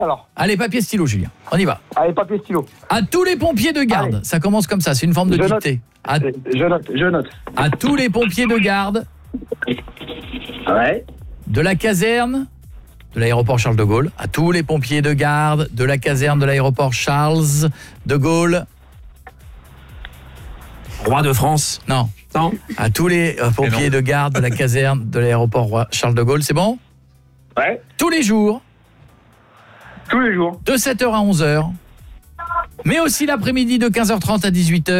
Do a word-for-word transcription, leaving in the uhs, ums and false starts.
Alors. Allez, papier, stylo, Julien. On y va. Allez, papier, stylo. À tous les pompiers de garde. Allez. Ça commence comme ça, c'est une forme de Je dictée. À, Je note, je note. à tous les pompiers de garde Ouais. de la caserne de l'aéroport Charles de Gaulle. À tous les pompiers de garde de la caserne de l'aéroport Charles de Gaulle. Roi de France. Non. Non. À tous les euh, pompiers de garde de la caserne de l'aéroport Roi- Charles de Gaulle. C'est bon ? Ouais. Tous les jours, Tous les jours. de sept heures à onze heures. Mais aussi l'après-midi de quinze heures trente à dix-huit heures.